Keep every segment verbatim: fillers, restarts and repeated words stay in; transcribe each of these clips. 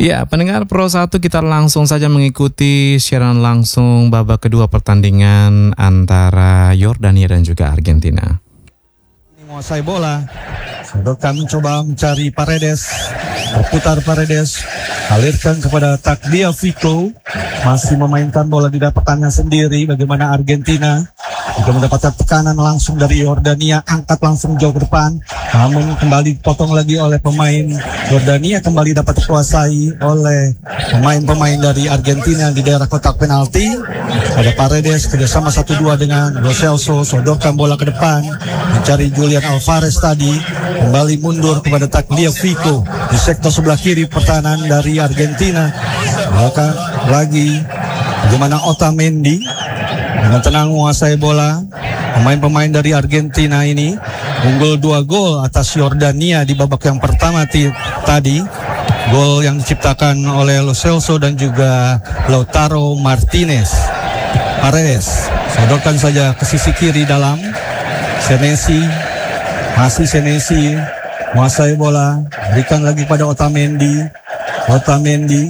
Ya, pendengar Pro satu, kita langsung saja mengikuti siaran langsung babak kedua pertandingan antara Yordania dan juga Argentina. Menguasai bola, Sodorkan mencoba mencari Paredes, berputar Paredes, alirkan kepada Tagliafico, masih memainkan bola di dapatannya sendiri. Bagaimana Argentina juga mendapatkan tekanan langsung dari Yordania, angkat langsung jauh ke depan, namun kembali dipotong lagi oleh pemain Yordania, kembali dapat dikuasai oleh pemain-pemain dari Argentina di daerah kotak penalti. Ada Paredes kerjasama satu dua dengan Lo Celso, sodorkan bola ke depan, mencari Julian Alvarez tadi, kembali mundur kepada Tagliafico di sektor sebelah kiri pertahanan dari Argentina. Maka lagi bagaimana Otamendi dengan tenang menguasai bola. Pemain-pemain dari Argentina ini unggul dua gol atas Yordania di babak yang pertama tadi. Gol yang diciptakan oleh Lo Celso dan juga Lautaro Martinez. Paredes sodorkan saja ke sisi kiri dalam. Senesi, masih Senesi menguasai bola, berikan lagi pada Otamendi. Otamendi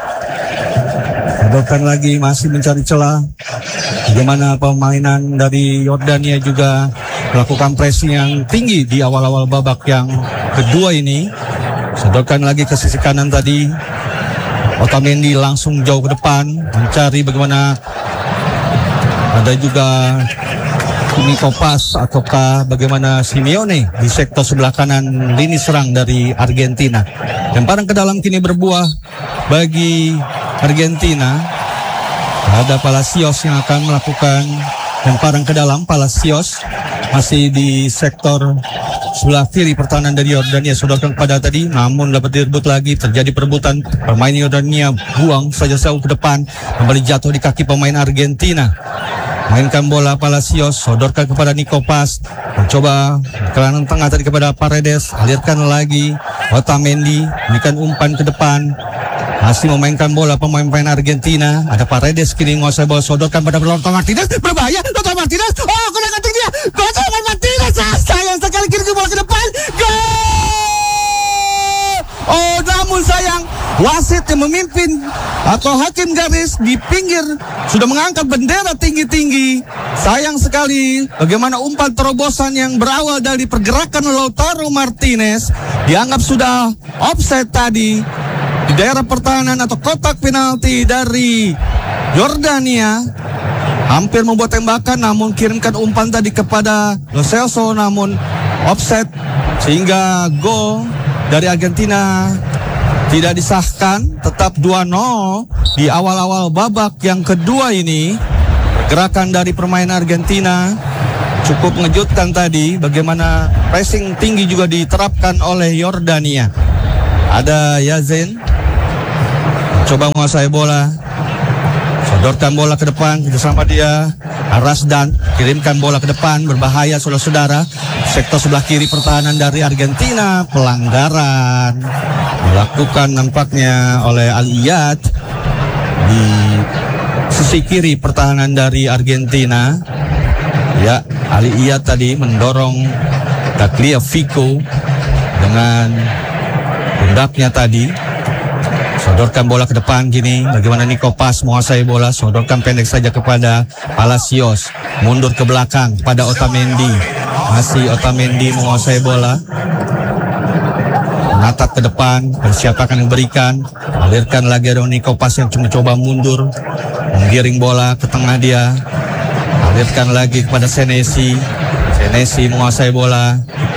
sodorkan lagi, masih mencari celah. Bagaimana permainan dari Yordania juga melakukan pressing yang tinggi di awal-awal babak yang kedua ini. Sodorkan lagi ke sisi kanan tadi. Otamendi langsung jauh ke depan, mencari bagaimana ada juga Nico Pas ataukah bagaimana Simeone di sektor sebelah kanan lini serang dari Argentina. Lemparan ke dalam kini berbuah bagi Argentina. Ada Palacios yang akan melakukan lemparan ke dalam. Palacios masih di sektor sebelah kiri pertahanan dari Yordania, sodorkan kepada tadi, namun dapat direbut lagi. Terjadi perebutan, pemain Yordania buang saja jauh ke depan, kembali jatuh di kaki pemain Argentina. Mainkan bola Palacios, sodorkan kepada Nico Pas, mencoba ke tengah tadi kepada Paredes, alirkan lagi Otamendi, berikan umpan ke depan, masih memainkan bola pemain-pemain Argentina. Ada Paredes kini menguasai bola, sodorkan pada Lautaro Martinez, berbahaya Lautaro Martinez, oh kena keting dia, Lautaro Martinez, sayang sekali kiri ke bola ke depan, gol! Oh namun sayang, wasit yang memimpin atau hakim garis di pinggir sudah mengangkat bendera tinggi-tinggi. Sayang sekali bagaimana umpan terobosan yang berawal dari pergerakan Lautaro Martinez dianggap sudah offside tadi di daerah pertahanan atau kotak penalti dari Yordania. Hampir membuat tembakan, namun kirimkan umpan tadi kepada Lo Celso, namun offside sehingga gol dari Argentina tidak disahkan. Tetap dua nol di awal-awal babak yang kedua ini. Pergerakan dari permainan Argentina cukup mengejutkan tadi, bagaimana pressing tinggi juga diterapkan oleh Yordania. Ada Yazin coba menguasai bola, sodorkan bola ke depan, bersama dia Rasdan, kirimkan bola ke depan, berbahaya saudara-saudara. Sektor sebelah kiri pertahanan dari Argentina, pelanggaran dilakukan nampaknya oleh Aliyat di sisi kiri pertahanan dari Argentina. Ya, Aliyat tadi mendorong Tagliafico dengan pundaknya tadi. Sodorkan bola ke depan gini, bagaimana Nico Pas menguasai bola, sodorkan pendek saja kepada Palacios, mundur ke belakang pada Otamendi, masih Otamendi menguasai bola, menatap ke depan, siapa akan yang berikan, alirkan lagi ada Nico Pas yang mencoba mundur, menggiring bola ke tengah dia, alirkan lagi kepada Senesi, Senesi menguasai bola,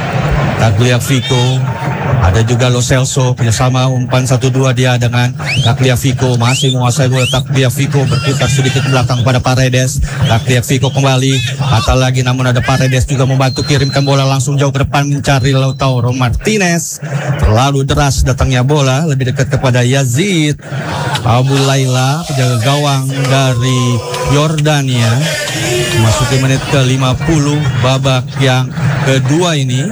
Tagliafico. Ada juga Lo Celso, kerjasama umpan satu dua dia dengan Tagliafico, masih menguasai bola. Tagliafico berputar sedikit belakang pada Paredes. Tagliafico kembali, patah lagi, namun ada Paredes juga membantu kirimkan bola langsung jauh ke depan mencari Lautaro Martinez. Terlalu deras datangnya bola, lebih dekat kepada Yazid Abu Laila, penjaga gawang dari Yordania. Memasuki menit ke lima puluh babak yang kedua ini.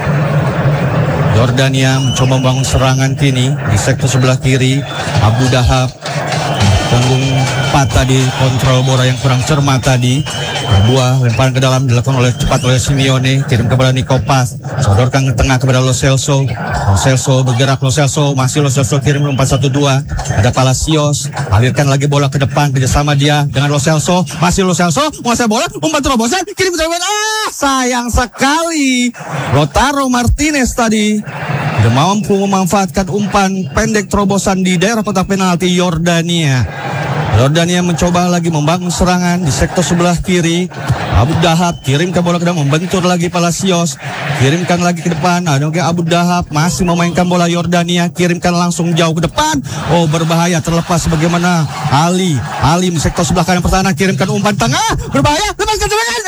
Yordania mencoba membangun serangan kini di sektor sebelah kiri. Abu Dahab punggung cepat tadi, kontrol bola yang kurang cermat tadi. Buah lemparan ke dalam dilakukan oleh cepat oleh Simeone, kirim kepada Nico Pas, sodorkan ke tengah kepada Lo Celso. Lo Celso bergerak, Lo Celso masih Lo Celso kirim empat satu dua. Ada Palacios, alirkan lagi bola ke depan, kerjasama dia dengan Lo Celso, masih Lo Celso menguasai bola, umpan terobosan, kirim ke depan. Ah, sayang sekali. Lautaro Martinez tadi tidak mampu memanfaatkan umpan pendek terobosan di daerah kotak penalti Yordania. Yordania mencoba lagi membangun serangan di sektor sebelah kiri. Abu Dahab kirimkan bola ke depan, membentur lagi Palacios, kirimkan lagi ke depan. Ada nah, Abu Dahab masih memainkan bola Yordania, kirimkan langsung jauh ke depan. Oh, berbahaya, terlepas bagaimana Ali Ali di sektor sebelah kanan pertahanan, kirimkan umpan tengah, berbahaya, lepaskan serangan.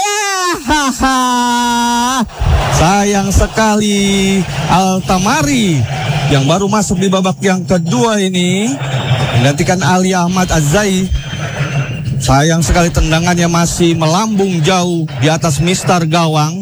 Ah, sayang sekali. Altamari yang baru masuk di babak yang kedua ini menggantikan Ali Ahmad Azai. Sayang sekali tendangannya masih melambung jauh di atas mistar gawang.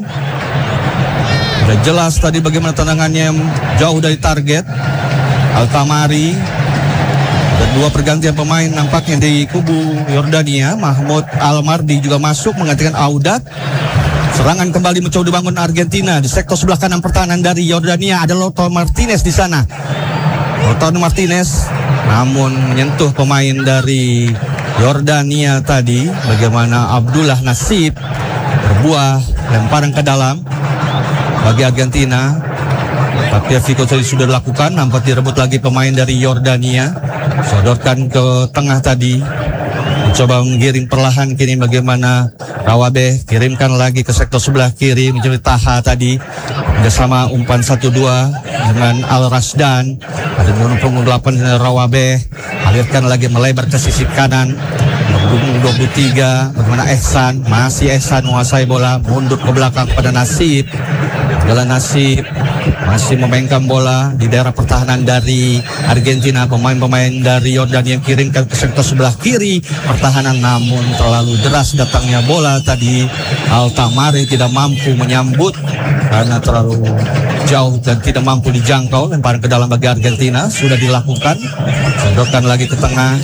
Sudah jelas tadi bagaimana tendangannya jauh dari target. Altamari. Ada dua pergantian pemain nampaknya di kubu Yordania. Mahmud Almardi juga masuk menggantikan Audat. Serangan kembali mencoba dibangun Argentina di sektor sebelah kanan pertahanan dari Yordania. Ada Lautaro Martinez di sana. Lautaro Martinez namun menyentuh pemain dari Yordania tadi. Bagaimana Abdullah Nasib berbuah lemparan ke dalam bagi Argentina. Tapi Fico tadi sudah dilakukan, nampak direbut lagi pemain dari Yordania. Sodorkan ke tengah tadi, mencoba menggiring perlahan kini bagaimana Rawabe, kirimkan lagi ke sektor sebelah kiri mencari Taha tadi bersama umpan satu dua dengan Al Rasdan. Ada nomor punggung delapan Rawabe, alirkan lagi melebar ke sisi kanan punggung dua puluh tiga. Bagaimana Ehsan, masih Ehsan menguasai bola, mundur ke belakang pada Nasib. Jalan Nasib masih memainkan bola di daerah pertahanan dari Argentina. Pemain-pemain dari Yordania yang kirimkan ke sektor sebelah kiri pertahanan, namun terlalu deras datangnya bola tadi. Altamari tidak mampu menyambut karena terlalu jauh dan tidak mampu dijangkau. Lemparan ke dalam bagi Argentina sudah dilakukan. Sodorkan lagi ke tengah,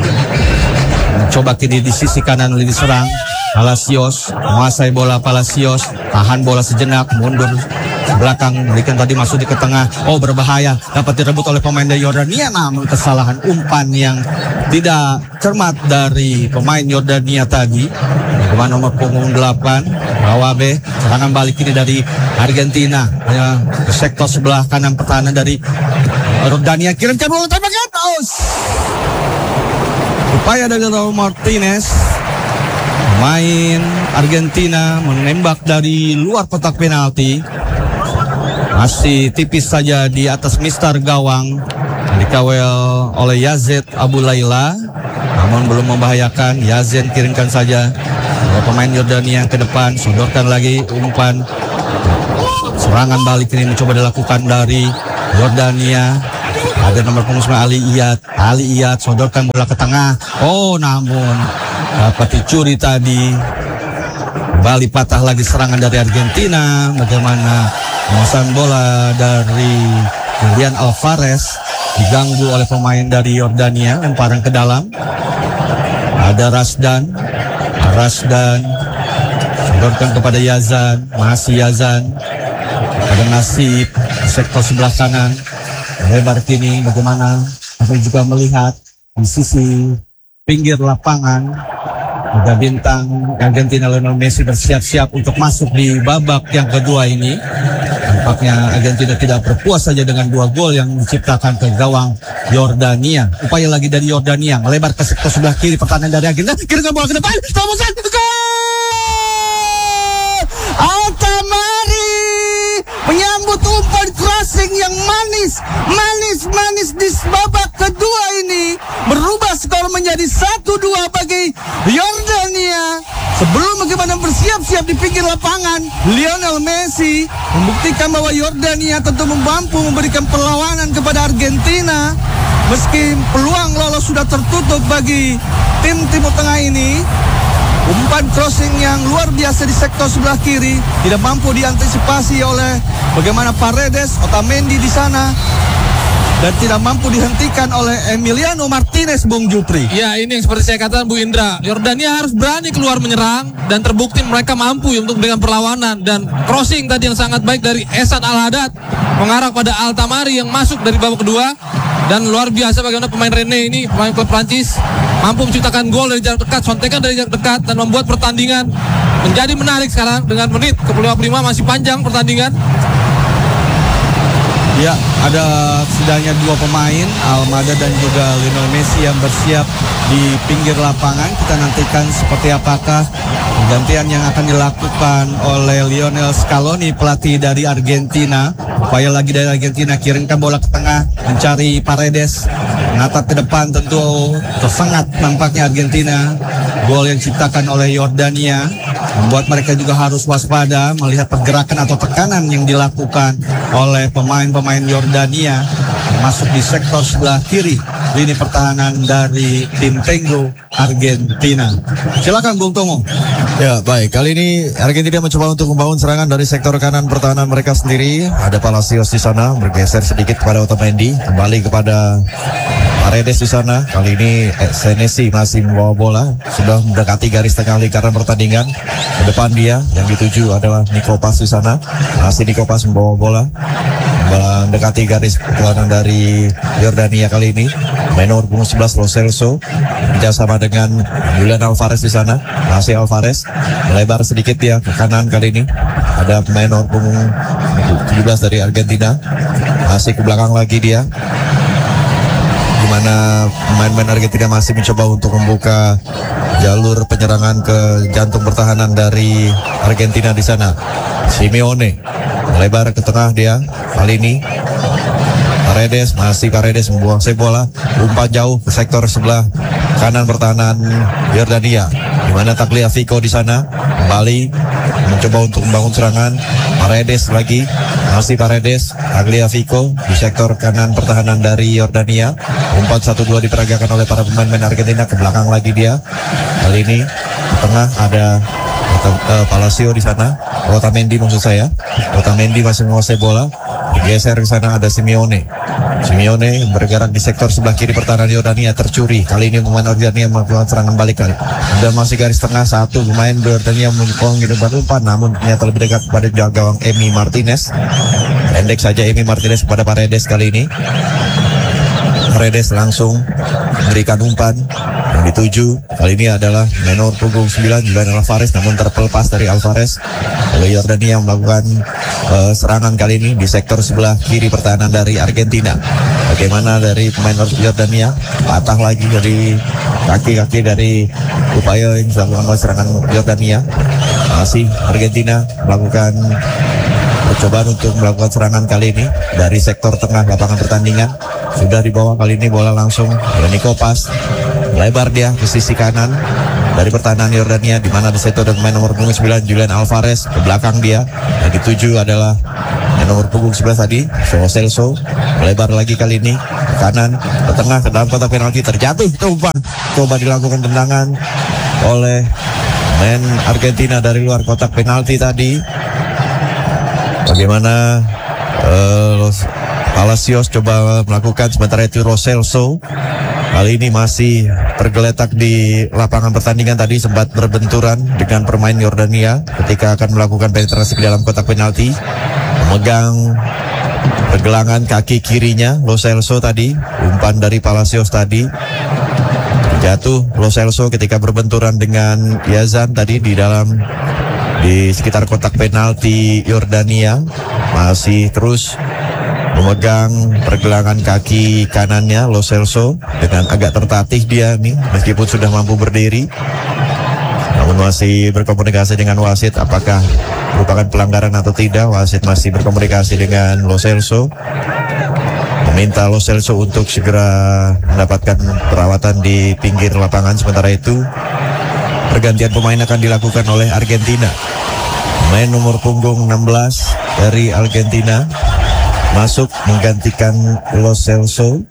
mencoba kini di sisi kanan lini serang. Palacios menguasai bola. Palacios tahan bola sejenak, mundur ke belakang, berikan tadi masuk di ke tengah. Oh, berbahaya, dapat direbut oleh pemain dari Yordania, namun kesalahan umpan yang tidak cermat dari pemain Yordania tadi. Bagaimana nomor punggung delapan Rawabe, serangan balik ini dari Argentina ya, ke sektor sebelah kanan pertahanan dari Yordania, kirimkan bola terbaik. Upaya dari Lautaro Martinez, pemain Argentina, menembak dari luar kotak penalti. Masih tipis saja di atas mistar gawang, dikawal oleh Yazid Abu Laila, namun belum membahayakan. Yazid kirimkan saja pemain Yordania ke depan, sodorkan lagi umpan. Serangan balik ini mencoba dilakukan dari Yordania. Ada nomor punggung sembilan Ali Iyad. Ali Iyad sodorkan bola ke tengah. Oh, namun dapat dicuri tadi. Kembali patah lagi serangan dari Argentina. Bagaimana penguasaan bola dari Julian Alvarez diganggu oleh pemain dari Yordania. Lemparan ke dalam. Ada Rasdan. Rasdan sodorkan kepada Yazan. Masih Yazan. Ada Nasib sektor sebelah kanan. Lebar kini bagaimana kita juga melihat di sisi pinggir lapangan ada bintang Argentina Lionel Messi bersiap-siap untuk masuk di babak yang kedua ini. Tampaknya Argentina tidak berpuas saja dengan dua gol yang diciptakan ke gawang Yordania. Upaya lagi dari Yordania melebar ke sektor sebelah kiri pertahanan dari Argentina. Kirimkan bola ke depan. Terobosan gol! Altamari menyambut umpan crossing yang manis, manis, manis di babak kedua ini, berubah skor menjadi satu dua bagi Yordania. Sebelum bagaimana bersiap-siap di pinggir lapangan, Lionel Messi membuktikan bahwa Yordania tentu mampu memberikan perlawanan kepada Argentina. Meski peluang lolos sudah tertutup bagi tim Timur Tengah ini, umpan crossing yang luar biasa di sektor sebelah kiri tidak mampu diantisipasi oleh bagaimana Paredes, Otamendi di sana. dan tidak mampu dihentikan oleh Emiliano Martinez, Bung Jupri. Ya, ini yang seperti saya katakan Bu Indra, Yordania harus berani keluar menyerang dan terbukti mereka mampu untuk dengan perlawanan, dan crossing tadi yang sangat baik dari Ehsan Al-Haddad mengarah pada Altamari yang masuk dari babak kedua. Dan luar biasa bagaimana pemain Rene ini, pemain klub Prancis, mampu menciptakan gol dari jarak dekat, sontekan dari jarak dekat, dan membuat pertandingan menjadi menarik sekarang dengan menit ke lima puluh lima, masih panjang pertandingan. Ya, ada setidaknya dua pemain, Almada dan juga Lionel Messi yang bersiap di pinggir lapangan. Kita nantikan seperti apakah gantian yang akan dilakukan oleh Lionel Scaloni, pelatih dari Argentina. Upaya lagi dari Argentina, kirimkan bola ke tengah, mencari Paredes, menatap ke depan, tentu tersengat nampaknya Argentina. Gol yang diciptakan oleh Yordania membuat mereka juga harus waspada melihat pergerakan atau tekanan yang dilakukan oleh pemain-pemain Yordania masuk di sektor sebelah kiri lini pertahanan dari tim Tango Argentina. Silakan Bung Tomo. Ya, baik, kali ini Argentina mencoba untuk membangun serangan dari sektor kanan pertahanan mereka sendiri. Ada Palacios di sana, bergeser sedikit kepada Otamendi, kembali kepada Paredes di sana. Kali ini Senesi masih membawa bola, sudah mendekati garis tengah lingkaran pertandingan. Ke depan dia yang dituju adalah Nikopas di sana. Masih Nikopas membawa bola, mendekati garis pertahanan dari Yordania kali ini. Menor punggung sebelas Lo Celso kerjasama dengan Julian Alvarez di sana. Masih Alvarez melebar sedikit dia ke kanan kali ini. Ada menor punggung tujuh belas dari Argentina. Masih ke belakang lagi dia, di mana pemain-pemain Argentina masih mencoba untuk membuka jalur penyerangan ke jantung pertahanan dari Argentina di sana. Simeone melebar ke tengah dia kali ini. Paredes, masih Paredes membuang bola, umpan jauh ke sektor sebelah kanan pertahanan Yordania, di mana Tagliafico di sana kembali mencoba untuk membangun serangan. Paredes lagi, masih Paredes, Tagliafico di sektor kanan pertahanan dari Yordania. Umpan satu dua diperagakan oleh para pemain-pemain Argentina, ke belakang lagi dia. Kali ini di tengah ada uh, Palacio di sana, Otamendi maksud saya. Otamendi masih menguasai bola. Geser ke sana ada Simeone. Simeone bergerak di sektor sebelah kiri pertahanan Yordania, tercuri. Kali ini pemain Yordania melakukan serangan balik kali. Dan masih garis tengah, satu pemain Yordania memukul di depan umpan, namun ternyata lebih dekat pada gawang Emi Martinez. Pendek saja Emi Martinez kepada Paredes kali ini. Paredes langsung memberikan umpan yang dituju. Kali ini adalah menor punggung sembilan Julian Alvarez, namun terpelepas dari Alvarez. Oleh Yordania melakukan uh, serangan kali ini di sektor sebelah kiri pertahanan dari Argentina. Bagaimana dari pemain Yordania, patah lagi dari kaki-kaki dari upaya yang dilakukan oleh serangan Yordania. Masih Argentina melakukan percobaan untuk melakukan serangan kali ini dari sektor tengah lapangan pertandingan. Sudah dibawa kali ini bola langsung oleh Nikopas. Lebar dia ke sisi kanan dari pertahanan Yordania, di mana di situ ada pemain nomor punggung sembilan Julian Alvarez. Ke belakang dia yang dituju adalah yang nomor punggung sebelas tadi, Lo Celso. Lebar lagi kali ini ke kanan, ke tengah, ke dalam kotak penalti, terjatuh umpan. Coba dilakukan tendangan oleh main Argentina dari luar kotak penalti tadi. Bagaimana uh, Los Palacios coba melakukan, sementara itu Lo Celso kali ini masih tergeletak di lapangan pertandingan. Tadi sempat berbenturan dengan pemain Yordania ketika akan melakukan penetrasi ke dalam kotak penalti. Memegang pergelangan kaki kirinya Lo Celso tadi. Umpan dari Palacios tadi jatuh Lo Celso ketika berbenturan dengan Yazan tadi di dalam di sekitar kotak penalti Yordania. Masih terus memegang pergelangan kaki kanannya Lo Celso dengan agak tertatih dia nih, meskipun sudah mampu berdiri, namun masih berkomunikasi dengan wasit apakah merupakan pelanggaran atau tidak. Wasit masih berkomunikasi dengan Lo Celso, meminta Lo Celso untuk segera mendapatkan perawatan di pinggir lapangan. Sementara itu pergantian pemain akan dilakukan oleh Argentina. Pemain nomor punggung enam belas dari Argentina masuk menggantikan Lo Celso,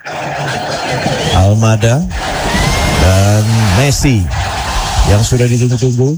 Almada, dan Messi yang sudah ditunggu-tunggu.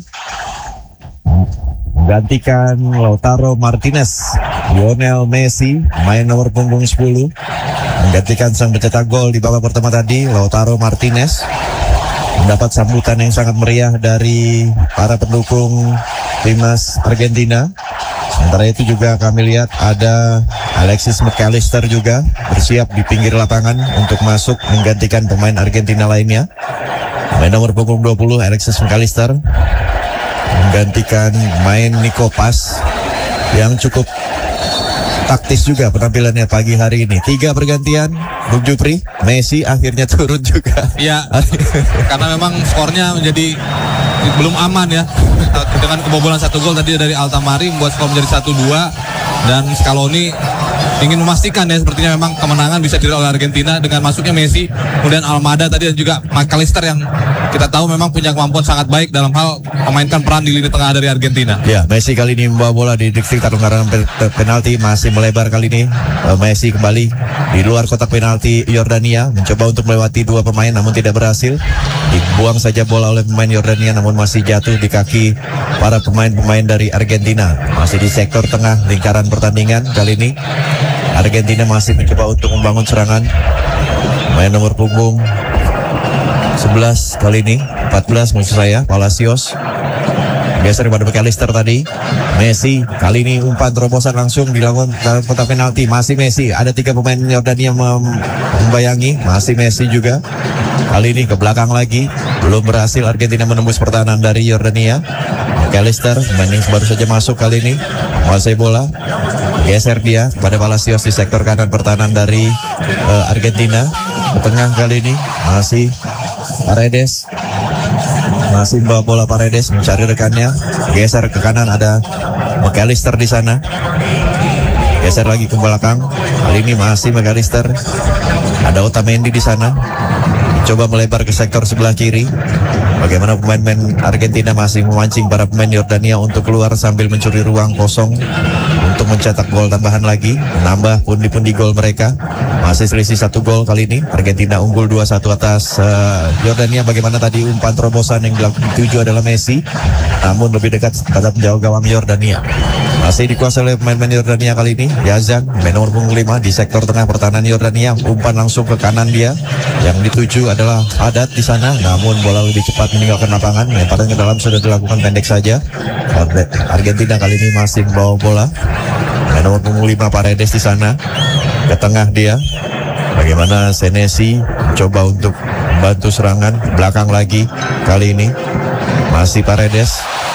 Menggantikan Lautaro Martinez, Lionel Messi, main nomor punggung sepuluh. Menggantikan sang pencetak gol di babak pertama tadi, Lautaro Martinez. Mendapat sambutan yang sangat meriah dari para pendukung timnas Argentina. Sementara itu juga kami lihat ada Alexis McAllister juga bersiap di pinggir lapangan untuk masuk menggantikan pemain Argentina lainnya. Pemain nomor punggung dua puluh Alexis McAllister menggantikan main Nico Paz yang cukup taktis juga penampilannya pagi hari ini. Tiga pergantian, Bung Jupri, Messi akhirnya turun juga. Iya, karena memang skornya menjadi belum aman ya. Dengan kebobolan satu gol tadi dari Altamari membuat skor menjadi satu dua. Dan Scaloni ingin memastikan ya sepertinya memang kemenangan bisa diraih oleh Argentina dengan masuknya Messi, kemudian Almada tadi dan juga McAllister yang kita tahu memang punya kemampuan sangat baik dalam hal memainkan peran di lini tengah dari Argentina. Ya, Messi kali ini membawa bola di sekitar lingkaran penalti, masih melebar kali ini. Messi kembali di luar kotak penalti Yordania, mencoba untuk melewati dua pemain namun tidak berhasil. Dibuang saja bola oleh pemain Yordania namun masih jatuh di kaki para pemain-pemain dari Argentina. Masih di sektor tengah lingkaran pertandingan kali ini. Argentina masih mencoba untuk membangun serangan. Main nomor punggung sebelas kali ini, empat belas maksud saya, Palacios. Geser pada McAllister tadi. Messi kali ini umpan terobosan langsung dilakukan dalam kotak penalti. Masih Messi, ada tiga pemain Yordania mem membayangi. Masih Messi juga. Kali ini ke belakang lagi, belum berhasil Argentina menembus pertahanan dari Yordania. McAllister banding baru saja masuk kali ini, menguasai bola. Geser dia pada Palacios di sektor kanan pertahanan dari uh, Argentina. Ke tengah kali ini masih Paredes. Masih membawa bola Paredes mencari rekannya. Geser ke kanan ada McAllister di sana. Geser lagi ke belakang. Kali ini masih McAllister. Ada Otamendi di sana. Coba melebar ke sektor sebelah kiri. Bagaimana pemain-pemain Argentina masih memancing para pemain Yordania untuk keluar sambil mencuri ruang kosong untuk mencetak gol tambahan lagi, menambah pundi-pundi gol mereka. Masih selisih satu gol kali ini. Argentina unggul dua satu atas uh, Yordania. Bagaimana tadi umpan terobosan yang dituju adalah Messi, namun lebih dekat terhadap jauh gawang Yordania. Masih dikuasai oleh pemain-pemain Yordania kali ini. Yazan, main nomor punggung lima di sektor tengah pertahanan Yordania. Umpan langsung ke kanan dia. Yang dituju adalah Haddad di sana, namun bola lebih cepat meninggalkan lapangan. Lemparan ke dalam sudah dilakukan pendek saja. Argentina kali ini masih membawa bola. Main nomor punggung lima Paredes di sana. Ke tengah dia. Bagaimana Senesi coba untuk membantu serangan. Belakang lagi kali ini. Masih Paredes.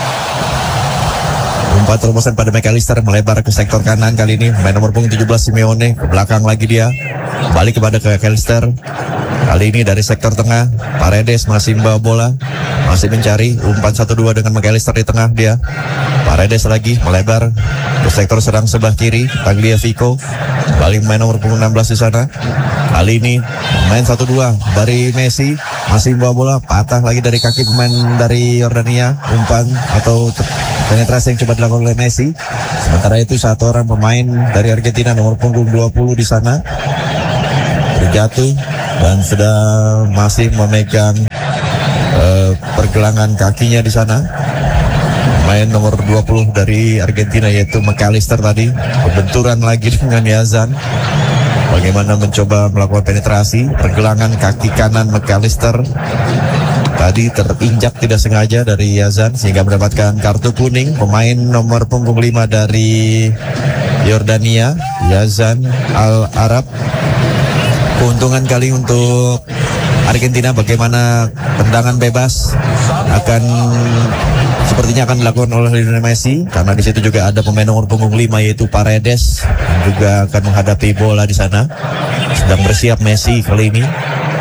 Umpan terobosan pada McAllister melebar ke sektor kanan kali ini. Main nomor punggung tujuh belas Simeone. Ke belakang lagi dia. Balik kepada McAllister. Kali ini dari sektor tengah, Paredes masih membawa bola, masih mencari umpan satu dua dengan McAllister di tengah dia. Paredes lagi melebar ke sektor serang sebelah kiri, Tagliafico. Balik main nomor punggung enam belas di sana. Kali ini main satu dua dari Messi, masih membawa bola, patah lagi dari kaki pemain dari Yordania. Umpan atau penetrasi yang coba dilakukan oleh Messi. Sementara itu satu orang pemain dari Argentina nomor punggung dua puluh di sana terjatuh dan sudah masih memegang uh, pergelangan kakinya di sana. Main nomor dua puluh dari Argentina yaitu McAllister tadi berbenturan lagi dengan Yazan. Bagaimana mencoba melakukan penetrasi, pergelangan kaki kanan McAllister tadi terinjak tidak sengaja dari Yazan sehingga mendapatkan kartu kuning. Pemain nomor punggung lima dari Yordania, Yazan Al-Arab. Keuntungan kali untuk Argentina, bagaimana tendangan bebas akan sepertinya akan dilakukan oleh Lionel Messi karena di situ juga ada pemain nomor punggung lima yaitu Paredes yang juga akan menghadapi bola di sana. Sedang bersiap Messi kali ini.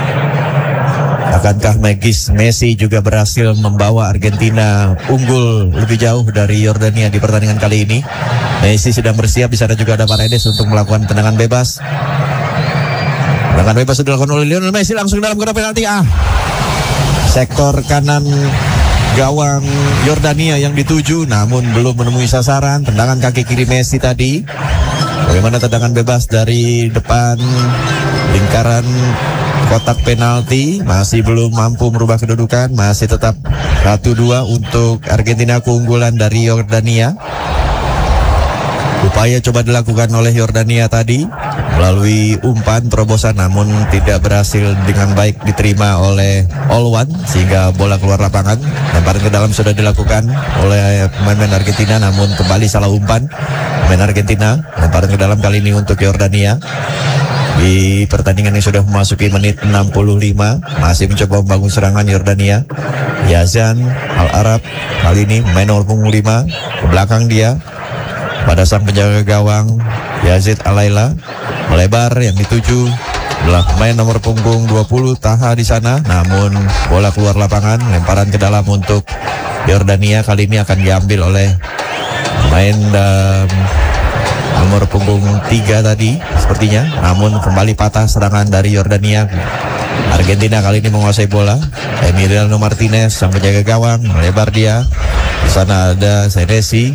Akankah Megis Messi juga berhasil membawa Argentina unggul lebih jauh dari Yordania di pertandingan kali ini? Messi sedang bersiap, di sana juga ada Paredes untuk melakukan tendangan bebas. Tendangan bebas sudah dilakukan oleh Lionel Messi langsung dalam kotak penalti. Ah, sektor kanan gawang Yordania yang dituju namun belum menemui sasaran. Tendangan kaki kiri Messi tadi. Bagaimana tendangan bebas dari depan lingkaran kotak penalti, masih belum mampu merubah kedudukan. Masih tetap satu dua untuk Argentina, keunggulan dari Yordania. Upaya coba dilakukan oleh Yordania tadi, melalui umpan terobosan namun tidak berhasil dengan baik diterima oleh Olwan sehingga bola keluar lapangan. Lemparan ke dalam sudah dilakukan oleh pemain Argentina namun kembali salah umpan pemain Argentina. Lemparan ke dalam kali ini untuk Yordania. Di pertandingan ini sudah memasuki menit enam puluh lima, masih mencoba membangun serangan Yordania. Yazan Al-Arab kali ini main nomor punggung lima, ke belakang dia pada sang penjaga gawang Yazid Alaila, melebar yang dituju adalah pemain nomor punggung dua puluh Taha di sana, namun bola keluar lapangan. Lemparan ke dalam untuk Yordania kali ini akan diambil oleh pemain um, nomor punggung tiga tadi sepertinya, namun kembali patah serangan dari Yordania. Argentina kali ini menguasai bola. Emiliano Martinez sang penjaga gawang melebar dia. Di sana ada Senesi.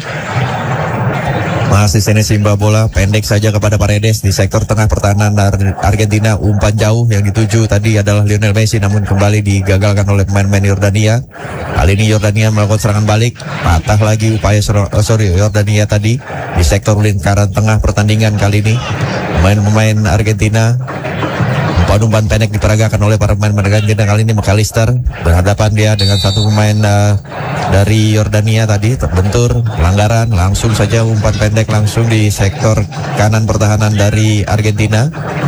Masih Senesi membawa bola pendek saja kepada Paredes di sektor tengah pertahanan Argentina. Umpan jauh yang dituju tadi adalah Lionel Messi namun kembali digagalkan oleh pemain-pemain Yordania. Kali ini Yordania melakukan serangan balik, patah lagi upaya oh, sorry Yordania tadi di sektor lingkaran tengah pertandingan kali ini. Pemain-pemain Argentina umpan-umpan pendek diperagakan oleh para pemain Argentina. Kali ini McAllister berhadapan dia dengan satu pemain uh, dari Yordania tadi, terbentur pelanggaran, langsung saja umpan pendek langsung di sektor kanan pertahanan dari Argentina.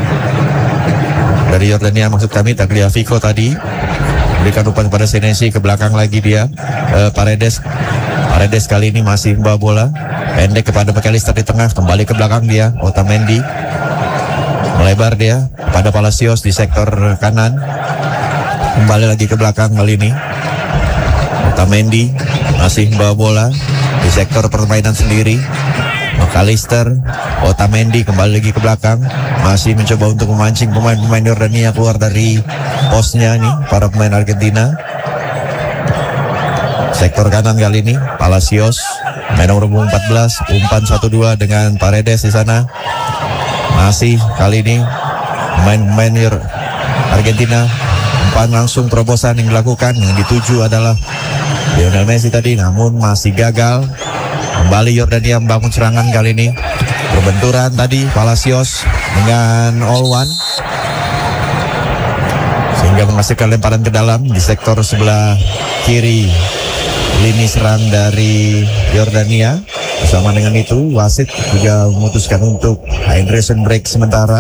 Dari Yordania maksud kami, Tagliafico tadi berikan umpan pada Senesi, ke belakang lagi dia uh, Paredes. Paredes kali ini masih membawa bola pendek kepada McAllister di tengah, kembali ke belakang dia Otamendi, melebar dia pada Palacios di sektor kanan, kembali lagi ke belakang kali ini Otamendi masih membawa bola di sektor permainan sendiri. McAllister, Otamendi kembali lagi ke belakang, masih mencoba untuk memancing pemain-pemain Yordania keluar dari posnya nih para pemain Argentina. Sektor kanan kali ini Palacios, main nomor empat belas, umpan satu dua dengan Paredes di sana. Masih kali ini pemain-pemain Argentina, umpan langsung terobosan yang dilakukan, yang dituju adalah Lionel Messi tadi namun masih gagal. Kembali Yordania membangun serangan kali ini. Perbenturan tadi Palacios dengan Olwan sehingga menghasilkan lemparan ke dalam di sektor sebelah kiri lini serang dari Yordania. Bersama dengan itu wasit juga memutuskan untuk hydration break sementara.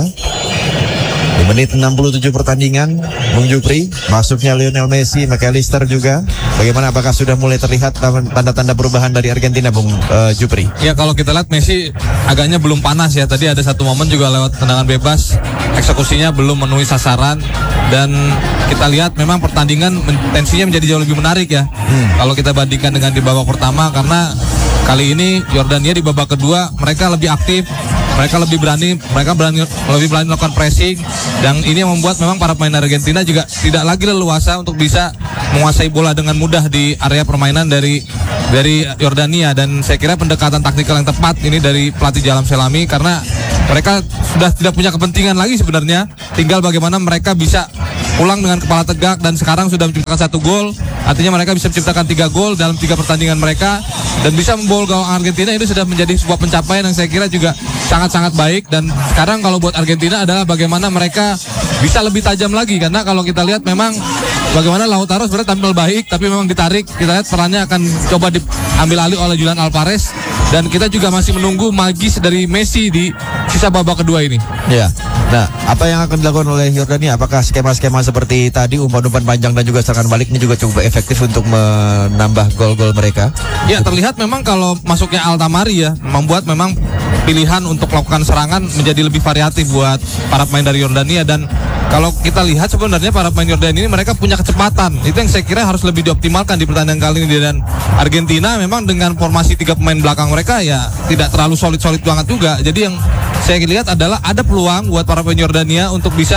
Di menit enam puluh tujuh pertandingan, Bung Jupri, masuknya Lionel Messi, McAllister juga. Bagaimana, apakah sudah mulai terlihat tanda-tanda perubahan dari Argentina, Bung uh, Jupri? Ya, kalau kita lihat Messi agaknya belum panas ya. Tadi ada satu momen juga lewat tendangan bebas, eksekusinya belum memenuhi sasaran. Dan kita lihat memang pertandingan tensinya menjadi jauh lebih menarik ya. Hmm. Kalau kita bandingkan dengan di babak pertama, karena kali ini Yordania di babak kedua mereka lebih aktif, mereka lebih berani, mereka berani lebih berani melakukan pressing, dan ini yang membuat memang para pemain Argentina juga tidak lagi leluasa untuk bisa menguasai bola dengan mudah di area permainan dari dari Yordania. Dan saya kira pendekatan taktikal yang tepat ini dari pelatih Jalam Selami, karena mereka sudah tidak punya kepentingan lagi sebenarnya, tinggal bagaimana mereka bisa pulang dengan kepala tegak, dan sekarang sudah menciptakan satu gol, artinya mereka bisa menciptakan tiga gol dalam tiga pertandingan mereka, dan bisa membobol gawang Argentina. Itu sudah menjadi sebuah pencapaian yang saya kira juga sangat-sangat baik. Dan sekarang kalau buat Argentina adalah bagaimana mereka bisa lebih tajam lagi, karena kalau kita lihat memang bagaimana Lautaro sebenarnya tampil baik, tapi memang ditarik, kita lihat perannya akan coba diambil alih oleh Julian Alvarez, dan kita juga masih menunggu magis dari Messi di sisa babak kedua ini. Ya. Nah, apa yang akan dilakukan oleh Yordania? Apakah skema-skema seperti tadi, umpan-umpan panjang dan juga serangan balik ini juga cukup efektif untuk menambah gol-gol mereka? Ya, terlihat memang kalau masuknya Altamari ya, membuat memang pilihan untuk melakukan serangan menjadi lebih variatif buat para pemain dari Yordania. Dan kalau kita lihat sebenarnya para pemain Yordania ini mereka punya kecepatan. Itu yang saya kira harus lebih dioptimalkan di pertandingan kali ini. Dan Argentina memang dengan formasi tiga pemain belakang mereka ya tidak terlalu solid-solid banget juga. Jadi yang saya lihat adalah ada peluang buat para pemain Yordania untuk bisa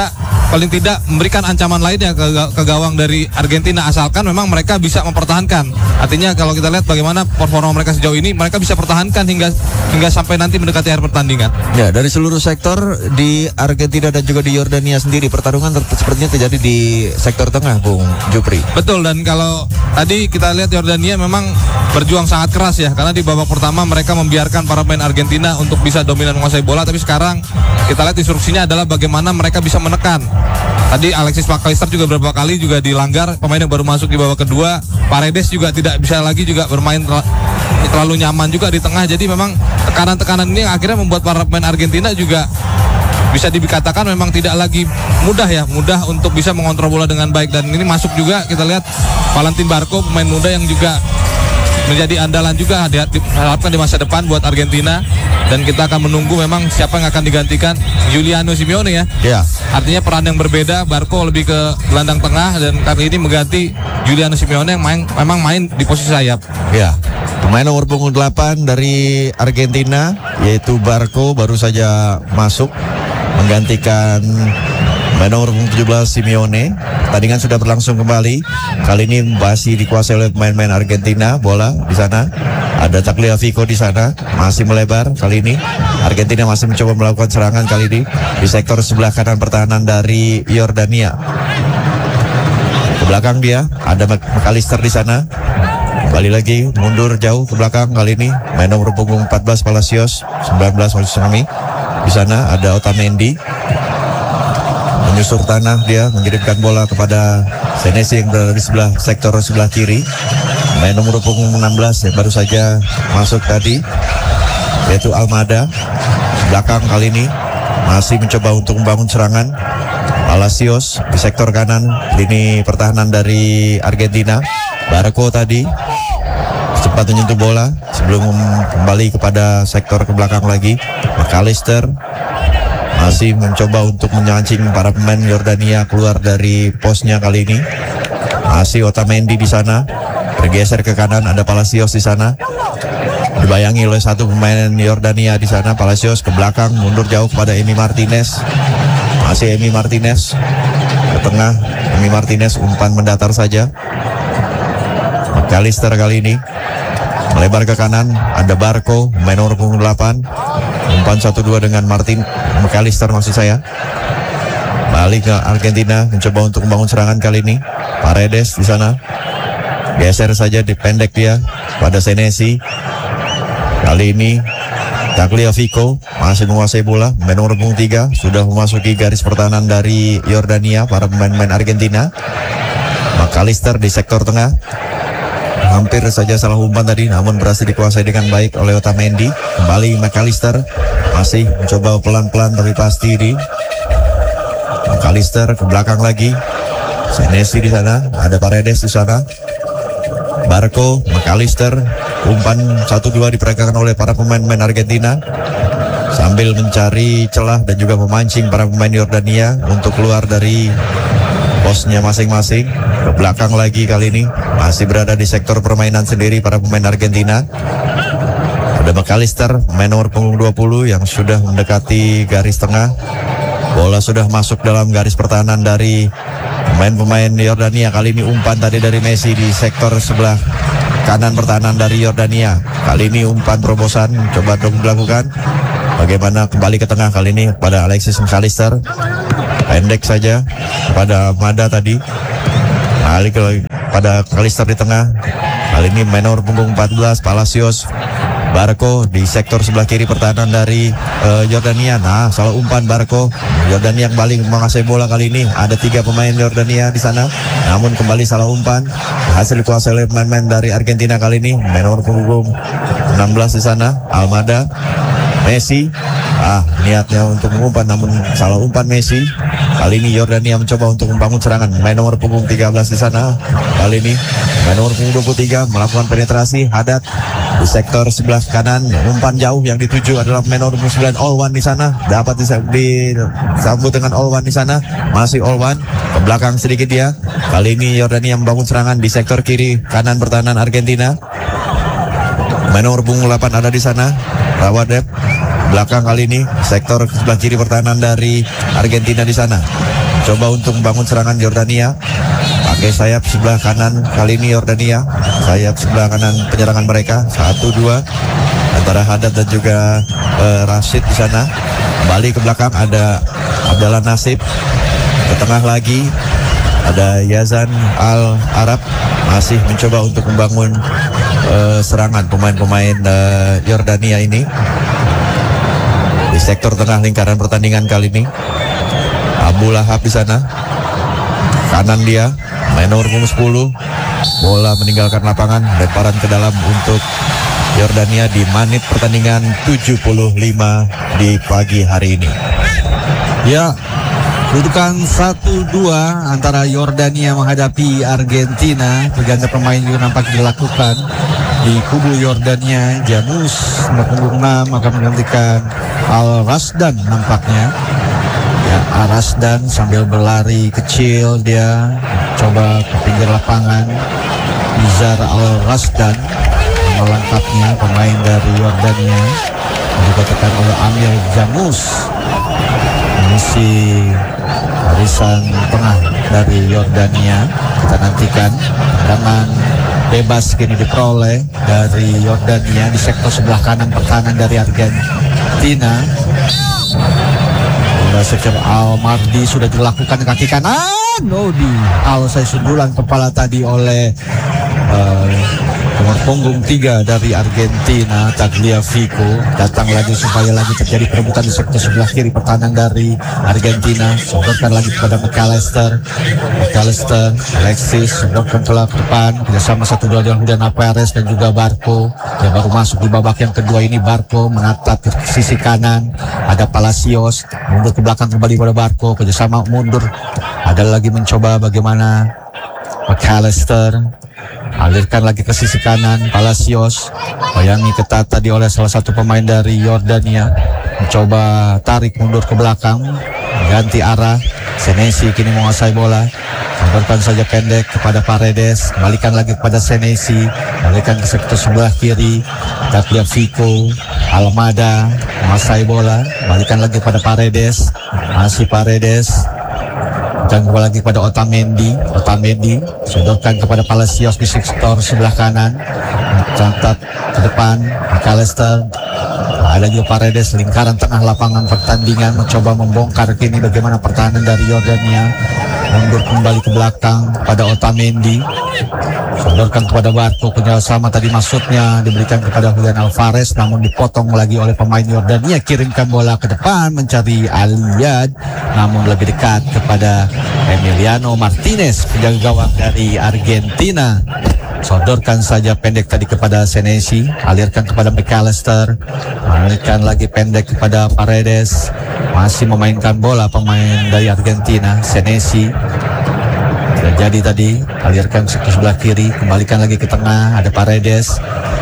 paling tidak memberikan ancaman lainnya ke, ke gawang dari Argentina, asalkan memang mereka bisa mempertahankan. Artinya kalau kita lihat bagaimana performa mereka sejauh ini, mereka bisa pertahankan hingga hingga sampai nanti mendekati akhir pertandingan. Ya, dari seluruh sektor di Argentina dan juga di Yordania sendiri, pertarungan ter- sepertinya terjadi di sektor tengah, Bung Jupri. Betul, dan kalau tadi kita lihat Yordania memang berjuang sangat keras ya, karena di babak pertama mereka membiarkan para pemain Argentina untuk bisa dominan menguasai bola, tapi sekarang kita lihat instruksinya adalah bagaimana mereka bisa menekan. Tadi Alexis McAllister juga beberapa kali juga dilanggar, pemain yang baru masuk di babak kedua. Paredes juga tidak bisa lagi juga bermain terlalu nyaman juga di tengah. Jadi memang tekanan-tekanan ini akhirnya membuat para pemain Argentina juga bisa dikatakan memang tidak lagi mudah ya, mudah untuk bisa mengontrol bola dengan baik. Dan ini masuk juga kita lihat Valentin Barco, pemain muda yang juga menjadi andalan juga diharapkan di masa depan buat Argentina. Dan kita akan menunggu memang siapa yang akan digantikan Giuliano Simeone ya. Ya. Artinya peran yang berbeda, Barco lebih ke gelandang tengah dan kali ini mengganti Giuliano Simeone yang main, memang main di posisi sayap. Ya. Pemain nomor punggung delapan dari Argentina yaitu Barco baru saja masuk menggantikan pemain nomor punggung tujuh belas Simeone. Pertandingan sudah berlangsung kembali. Kali ini masih dikuasai oleh pemain-pemain Argentina. Bola di sana. Ada Tagliafico di sana. Masih melebar kali ini. Argentina masih mencoba melakukan serangan kali ini di sektor sebelah kanan pertahanan dari Yordania. Ke belakang dia ada McAllister di sana. Kembali lagi mundur jauh ke belakang kali ini. Main nomor punggung empat belas Palacios, sembilan belas maksud kami. Di sana ada Otamendi. Menyusur tanah dia, mengirimkan bola kepada Senesi yang berada di sebelah sektor sebelah kiri. Main nomor punggung enam belas yang baru saja masuk tadi yaitu Almada. Belakang kali ini masih mencoba untuk membangun serangan. Palacios di sektor kanan lini pertahanan dari Argentina. Barco tadi sempat menyentuh bola sebelum kembali kepada sektor ke belakang lagi. McAllister masih mencoba untuk menyancing para pemain Yordania keluar dari posnya kali ini. Masih Otamendi di sana. Bergeser ke kanan ada Palacios di sana. Dibayangi oleh satu pemain Yordania di sana. Palacios ke belakang mundur jauh kepada Emi Martinez. Masih Emi Martinez ke tengah. Emi Martinez umpan mendatar saja. McAllister kali ini melebar ke kanan. Ada Barco pemain nomor punggung delapan. Umpan satu dua dengan Martin McAllister maksud saya. Balik ke Argentina mencoba untuk membangun serangan kali ini. Paredes di sana. Geser saja dipendek dia pada Senesi. Kali ini Tagliafico masih menguasai bola. Pemain nomor punggung tiga sudah memasuki garis pertahanan dari Yordania, para pemain-pemain Argentina. McAllister di sektor tengah. Hampir saja salah umpan tadi, namun berhasil dikuasai dengan baik oleh Otamendi. Kembali McAllister masih mencoba pelan-pelan tapi pasti di McAllister ke belakang lagi. Senesi di sana, ada Paredes di sana. Barco, McAllister, umpan satu dua diperagakan oleh para pemain-pemain Argentina sambil mencari celah dan juga memancing para pemain Yordania untuk keluar dari posnya masing-masing. Ke belakang lagi kali ini masih berada di sektor permainan sendiri para pemain Argentina. Ada McAllister, pemain nomor punggung dua puluh yang sudah mendekati garis tengah. Bola sudah masuk dalam garis pertahanan dari pemain-pemain Yordania. Kali ini umpan tadi dari Messi di sektor sebelah kanan pertahanan dari Yordania. Kali ini umpan terobosan coba dong dilakukan. Bagaimana kembali ke tengah kali ini pada Alexis McAllister. Pendek saja pada Mada tadi. Balik pada McAllister di tengah. Kali ini main nomor punggung empat belas Palacios. Barco di sektor sebelah kiri pertahanan dari uh, Yordania. Nah, salah umpan Barco. Yordania kembali menguasai bola kali ini. Ada tiga pemain Yordania di sana. Namun kembali salah umpan. Hasil dikuasai oleh pemain-pemain dari Argentina kali ini. Main nomor punggung enam belas di sana. Almada. Messi. Ah, niatnya untuk mengumpan namun salah umpan Messi. Kali ini Yordania mencoba untuk membangun serangan. Main nomor punggung tiga belas di sana. Kali ini main nomor punggung dua puluh tiga melakukan penetrasi. Haddad di sektor sebelah kanan. Umpan jauh yang dituju adalah main nomor sembilan Olwan di sana. Dapat disambut dengan Olwan di sana. Masih Olwan ke belakang sedikit dia. Kali ini Yordania membangun serangan di sektor kiri kanan pertahanan Argentina. Main nomor punggung delapan ada di sana. Rawadep belakang kali ini sektor sebelah kiri pertahanan dari Argentina di sana. Coba untuk membangun serangan Yordania. Pakai sayap sebelah kanan kali ini Yordania. Sayap sebelah kanan penyerangan mereka. Satu dua antara Haddad dan juga uh, Rashid di sana. Kembali ke belakang ada Abdallah Nasib. Ke tengah lagi ada Yazan Al-Arab. Masih mencoba untuk membangun uh, serangan pemain-pemain uh, Yordania ini. Di sektor tengah lingkaran pertandingan kali ini Abu Lahab di sana. Kanan dia, main nomor sepuluh. Bola meninggalkan lapangan, lemparan ke dalam untuk Yordania di menit pertandingan tujuh puluh lima di pagi hari ini. Ya, kedudukan satu dua antara Yordania menghadapi Argentina. Pergantian pemain juga nampak dilakukan di kubu Yordania. Janus nomor punggung enam akan menggantikan Al-Rasdan nampaknya. Ya, Al-Rasdan sambil berlari kecil dia coba ke pinggir lapangan. Izar Al-Rasdan nama lengkapnya, pemain dari Yordania, dikatakan oleh Amir Jamus, mengisi barisan tengah dari Yordania. Kita nantikan tendangan bebas kini diperoleh dari Yordania di sektor sebelah kanan pertahanan dari Argentina. Sektor Al-Mardi sudah dilakukan kaki kanan. No, di Al-Sai sundulan kepala tadi oleh uh, nomor punggung tiga dari Argentina, Tagliafico. Datang lagi supaya lagi terjadi perebutan di sektor sebelah kiri pertahanan dari Argentina. Sodorkan lagi kepada McAllister. McAllister, Alexis, sodorkan ke depan. Kerjasama satu dua dengan Julian Perez dan juga Barco. Yang baru masuk di babak yang kedua ini. Barco menatap ke sisi kanan. Ada Palacios, mundur ke belakang kembali pada Barco. Kerjasama mundur. Ada lagi mencoba bagaimana McAllister. Alirkan lagi ke sisi kanan, Palacios bayangi ketat tadi oleh salah satu pemain dari Yordania. Mencoba tarik mundur ke belakang, ganti arah. Senesi kini menguasai bola. Sodorkan saja pendek kepada Paredes. Kembalikan lagi kepada Senesi. Balikan ke sektor sebelah kiri. Tagliafico, Almada menguasai bola. Balikan lagi kepada Paredes. Masih Paredes. Dan kembali lagi kepada Otamendi. Otamendi sodorkan kepada Palacios di sektor sebelah kanan. Cantat ke depan McAllister. Ada juga Paredes, lingkaran tengah lapangan pertandingan. Mencoba membongkar kini bagaimana pertahanan dari Yordania. Mundur kembali ke belakang pada Otamendi. Sodorkan kepada Barco. Kerjasama tadi maksudnya diberikan kepada Julian Alvarez, namun dipotong lagi oleh pemain Yordania. Kirimkan bola ke depan mencari Aliyad, namun lebih dekat kepada Emiliano Martinez, penjaga gawang dari Argentina. Sodorkan saja pendek tadi kepada Senesi. Alirkan kepada McAllister. Alirkan lagi pendek kepada Paredes. Masih memainkan bola pemain dari Argentina, Senesi. Jadi tadi alirkan ke sebelah kiri, kembalikan lagi ke tengah. Ada Paredes.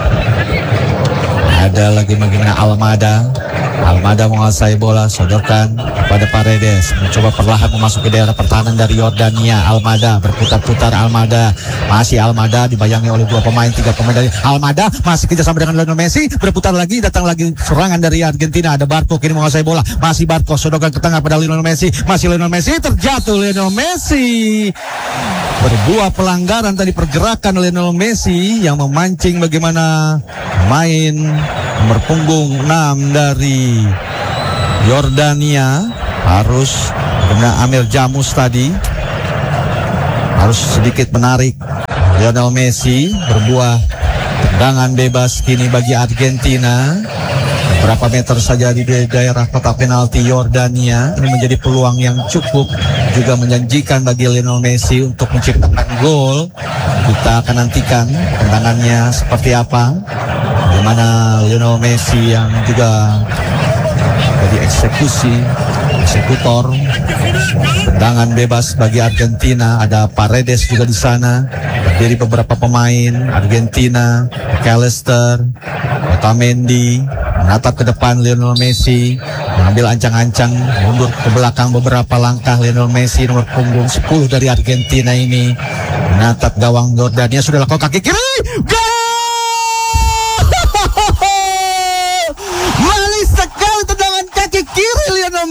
Ada lagi bagaimana Almada. Almada menguasai bola, sodorkan kepada Paredes. Mencoba perlahan memasuki daerah pertahanan dari Yordania. Almada berputar-putar. Almada masih Almada dibayangi oleh dua pemain, tiga pemain dari Almada. Masih kerjasama dengan Lionel Messi. Berputar lagi, datang lagi serangan dari Argentina. Ada Barco kini menguasai bola. Masih Barco, sodorkan ke tengah pada Lionel Messi. Masih Lionel Messi, terjatuh Lionel Messi. Berbuah pelanggaran tadi pergerakan Lionel Messi yang memancing bagaimana main nomor punggung enam dari Yordania harus kena Amir Jamus tadi harus sedikit menarik Lionel Messi. Berbuah tendangan bebas kini bagi Argentina. Beberapa meter saja di daerah kotak penalti Yordania. Ini menjadi peluang yang cukup juga menjanjikan bagi Lionel Messi untuk menciptakan gol. Kita akan nantikan tendangannya seperti apa. Bagaimana Lionel Messi yang juga jadi eksekusi, eksekutor. Tendangan bebas bagi Argentina. Ada Paredes juga di sana. Berdiri beberapa pemain Argentina, McAllister, Otamendi. Menatap ke depan Lionel Messi, mengambil ancang-ancang, mundur ke belakang beberapa langkah. Lionel Messi nomor punggung sepuluh dari Argentina ini menatap gawang Yordania, sudah lakukan kaki kiri. Gol! Manis sekali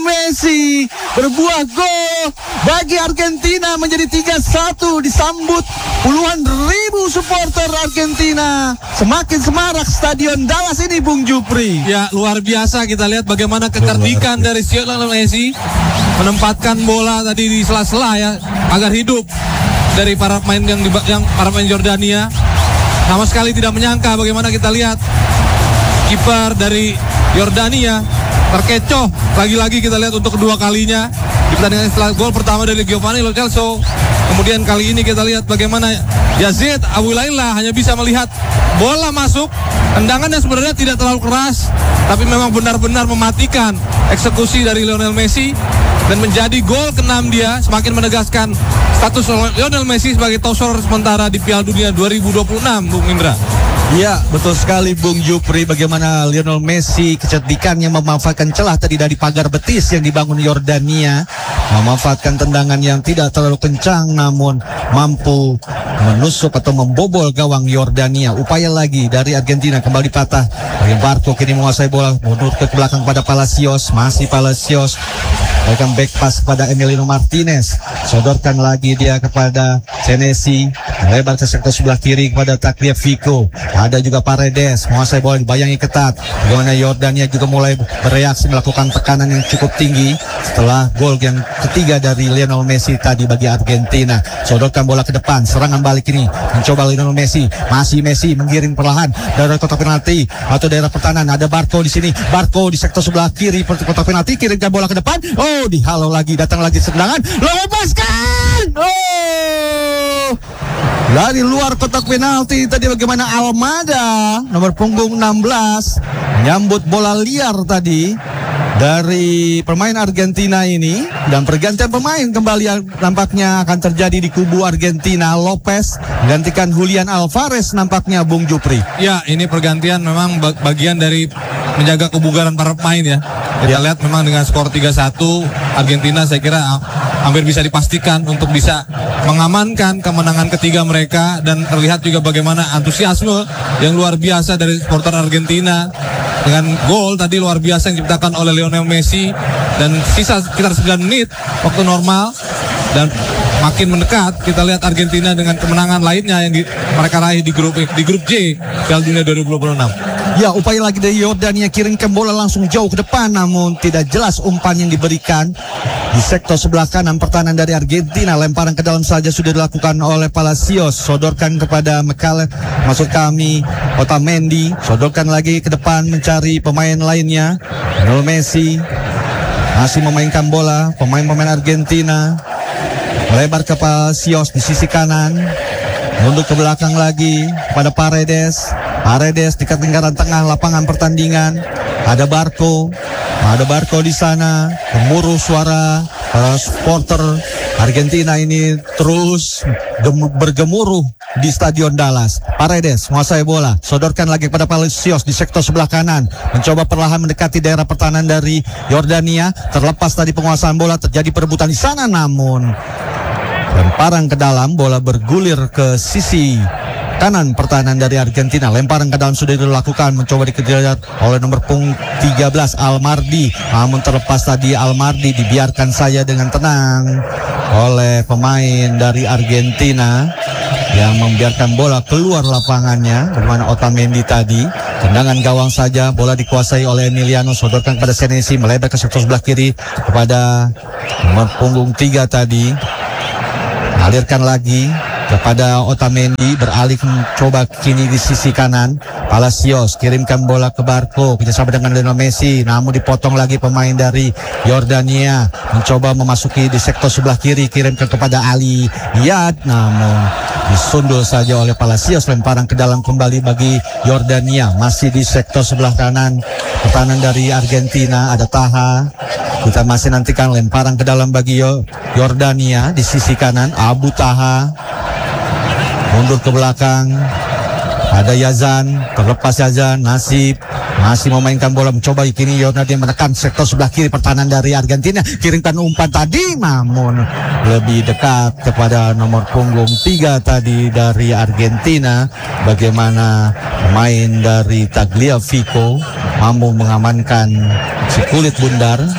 Messi berbuah gol bagi Argentina menjadi tiga satu, disambut puluhan ribu supporter Argentina. Semakin semarak stadion Dallas ini, Bung Jupri. Ya, luar biasa kita lihat bagaimana kecerdikan dari Lionel Messi menempatkan bola tadi di sela-sela ya agar hidup dari para pemain yang, di, yang para pemain Jordania. Sama sekali tidak menyangka bagaimana kita lihat kiper dari Yordania terkecoh lagi-lagi kita lihat untuk kedua kalinya di pertandingan setelah gol pertama dari Giovanni Lo Celso. Kemudian kali ini kita lihat bagaimana Yazid Abu Laila hanya bisa melihat bola masuk, tendangannya sebenarnya tidak terlalu keras, tapi memang benar-benar mematikan eksekusi dari Lionel Messi dan menjadi gol keenam dia, semakin menegaskan status Lionel Messi sebagai top scorer sementara di Piala Dunia dua ribu dua puluh enam, Bung Indra. Ya, betul sekali Bung Jupri, bagaimana Lionel Messi kecerdikannya memanfaatkan celah tadi dari pagar betis yang dibangun Yordania, memanfaatkan tendangan yang tidak terlalu kencang namun mampu menusuk atau membobol gawang Yordania. Upaya lagi dari Argentina, kembali patah. Barco kini menguasai bola, mundur ke belakang pada Palacios, masih Palacios. Berikan back pass kepada Emiliano Martinez, sodorkan lagi dia kepada Senesi, lebar ke sektor sebelah kiri kepada Tagliafico. Ada juga Paredes, menguasai bola, dibayangi ketat. Bagaimana Yordania juga mulai bereaksi, melakukan tekanan yang cukup tinggi setelah gol yang ketiga dari Lionel Messi tadi bagi Argentina. Sodorkan bola ke depan, serangan balik ini mencoba Lionel Messi, masih Messi menggiring perlahan dari kotak penalti atau daerah pertahanan. Ada Barco di sini, Barco di sektor sebelah kiri kotak penalti, kirimkan bola ke depan. Oh, dihalau lagi, datang lagi serangan, lepaskan. Oh, dari luar kotak penalti tadi bagaimana Almada nomor punggung enam belas menyambut bola liar tadi dari pemain Argentina ini, dan pergantian pemain kembali nampaknya akan terjadi di kubu Argentina. Lopez menggantikan Julian Alvarez nampaknya, Bung Jupri. Ya, ini pergantian memang bagian dari menjaga kebugaran para pemain ya. Kita ya. lihat memang dengan skor tiga satu Argentina saya kira hampir bisa dipastikan untuk bisa mengamankan kemenangan ketiga mereka, dan terlihat juga bagaimana antusiasme yang luar biasa dari supporter Argentina dengan gol tadi luar biasa yang diciptakan oleh Lionel Messi, dan sisa sekitar sembilan menit waktu normal dan makin mendekat kita lihat Argentina dengan kemenangan lainnya yang di, mereka raih di grup di grup J Piala Dunia dua ribu dua puluh enam. Ya, upaya lagi dari Yordania, kirimkan bola langsung jauh ke depan namun tidak jelas umpan yang diberikan. Di sektor sebelah kanan pertahanan dari Argentina, lemparan ke dalam saja sudah dilakukan oleh Palacios, sodorkan kepada Mekale, maksud kami Otamendi, sodorkan lagi ke depan mencari pemain lainnya. Lionel Messi masih memainkan bola, pemain-pemain Argentina melebar ke Palacios di sisi kanan, mundur ke belakang lagi pada Paredes. Paredes di ketinggalan tengah lapangan pertandingan. Ada Barco, ada Barco di sana. Gemuruh suara para supporter Argentina ini terus bergemuruh di Stadion Dallas. Paredes menguasai bola, sodorkan lagi kepada Palacios di sektor sebelah kanan, mencoba perlahan mendekati daerah pertahanan dari Yordania. Terlepas tadi penguasaan bola, terjadi perebutan di sana, namun lemparan ke dalam, bola bergulir ke sisi kanan pertahanan dari Argentina. Lemparan ke dalam sudah dilakukan, mencoba dikejar oleh nomor punggung tiga belas Almardi, namun terlepas tadi Almardi dibiarkan saja dengan tenang oleh pemain dari Argentina yang membiarkan bola keluar lapangannya. Bagaimana Otamendi tadi, tendangan gawang saja, bola dikuasai oleh Emiliano, sodorkan kepada Senesi, melebar ke sektor sebelah kiri kepada nomor punggung tiga tadi, alirkan lagi kepada Otamendi, beralih mencoba kini di sisi kanan. Palacios kirimkan bola ke Barco, kerjasama dengan Lionel Messi, namun dipotong lagi pemain dari Yordania, mencoba memasuki di sektor sebelah kiri, kirimkan kepada Ali Yad, namun disundul saja oleh Palacios. Lemparan ke dalam kembali bagi Yordania, masih di sektor sebelah kanan pertahanan dari Argentina. Ada Taha, kita masih nantikan lemparan ke dalam bagi Yordania di sisi kanan. Abu Taha mundur ke belakang, ada Yazan, terlepas Yazan, Nasib masih memainkan bola, mencoba kini Yordania menekan sektor sebelah kiri pertahanan dari Argentina, kirimkan umpan tadi namun lebih dekat kepada nomor punggung tiga tadi dari Argentina. Bagaimana pemain dari Tagliafico mampu mengamankan si kulit bundar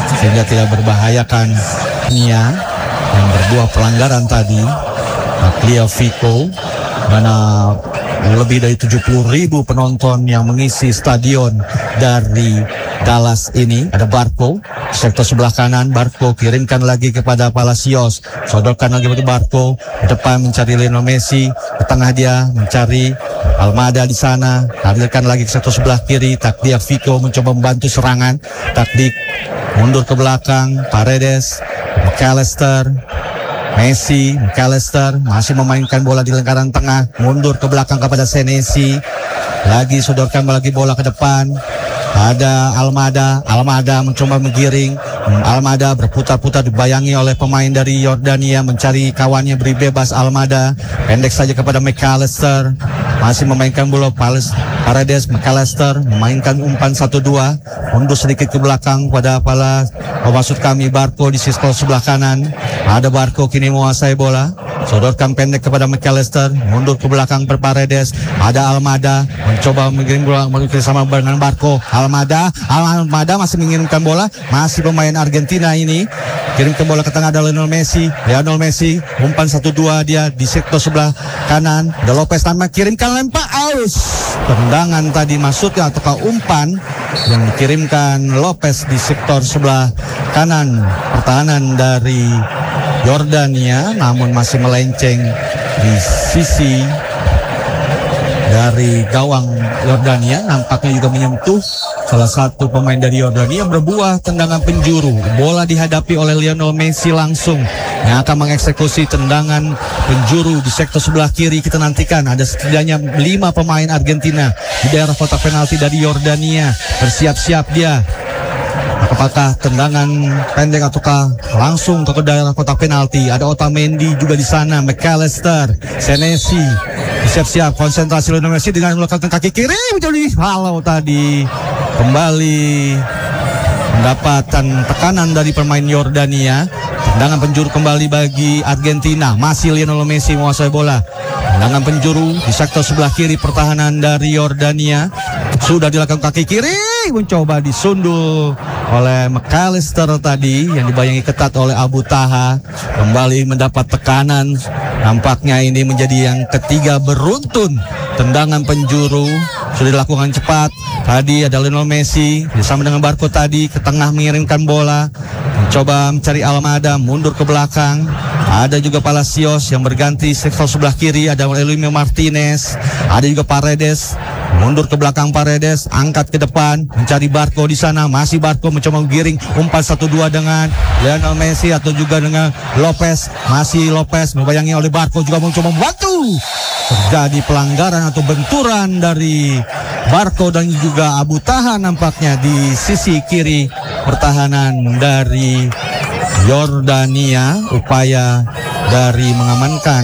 sehingga tidak berbahayakan Nia yang berdua pelanggaran tadi. Tagliafico, mana lebih dari tujuh puluh ribu penonton yang mengisi stadion dari Dallas ini. Ada Barco, sektor sebelah kanan. Barco kirimkan lagi kepada Palacios, sodorkan lagi kepada Barco, ke depan mencari Lionel Messi, ke tengah dia mencari Almada di sana, hadirkan lagi ke sektor sebelah kiri. Tagliafico mencoba membantu serangan. Taktik mundur ke belakang. Paredes, McAllister, Messi, McAllister masih memainkan bola di lingkaran tengah, mundur ke belakang kepada Senesi, lagi sodorkan lagi bola ke depan. Ada Almada, Almada mencoba menggiring. Almada berputar-putar dibayangi oleh pemain dari Yordania, mencari kawannya, beri bebas Almada, pendek saja kepada McAllister, masih memainkan bola. Paredes, McAllister memainkan umpan satu dua, mundur sedikit ke belakang pada pala, oh, maksud kami Barco di sisi sebelah kanan. Ada Barco kini menguasai bola, sodorkan pendek kepada McAllister, mundur ke belakang per Paredes. Ada Almada mencoba mengirim bola bersama dengan Barco. Almada, Almada masih mengirimkan bola, masih pemain Argentina ini kirimkan bola ke tengah. Ada Lionel Messi, Lionel Messi umpan satu dua dia di sektor sebelah kanan. Ada Lopez tanpa kirimkan, lempar aus. Tendangan tadi masuknya ataukah umpan yang dikirimkan Lopez di sektor sebelah kanan pertahanan dari Yordania, namun masih melenceng di sisi dari gawang Yordania. Nampaknya juga menyentuh salah satu pemain dari Yordania, berbuah tendangan penjuru. Bola dihadapi oleh Lionel Messi langsung yang akan mengeksekusi tendangan penjuru di sektor sebelah kiri. Kita nantikan ada setidaknya lima pemain Argentina di daerah kotak penalti dari Yordania. Bersiap-siap dia. Apakah tendangan pendek ataukah langsung ke daerah kotak penalti? Ada Otamendi juga di sana, McAllister, Senesi. Siap-siap konsentrasi Lionel Messi dengan melakukan kaki kiri menjadi halau tadi. Kembali mendapatkan tekanan dari pemain Yordania. Tendangan penjuru kembali bagi Argentina. Masih Lionel Messi menguasai bola. Tendangan penjuru di sektor sebelah kiri pertahanan dari Yordania. Sudah dilakukan kaki kiri, mencoba disundul oleh McAllister tadi yang dibayangi ketat oleh Abu Taha. Kembali mendapat tekanan. Nampaknya ini menjadi yang ketiga beruntun. Tendangan penjuru sudah dilakukan cepat. Tadi ada Lionel Messi bersama dengan Barco tadi ke tengah mengirimkan bola, mencoba mencari Almada, mundur ke belakang. Ada juga Palacios yang berganti sektor sebelah kiri. Ada Elimio Martinez, ada juga Paredes, mundur ke belakang Paredes, angkat ke depan, mencari Barco di sana. Masih Barco mencoba menggiring umpan satu dua dengan Lionel Messi atau juga dengan Lopez. Masih Lopez membayangi oleh Barco juga mencoba membantu. Terjadi pelanggaran atau benturan dari Barco dan juga Abu Taha nampaknya di sisi kiri pertahanan dari Yordania. Upaya dari mengamankan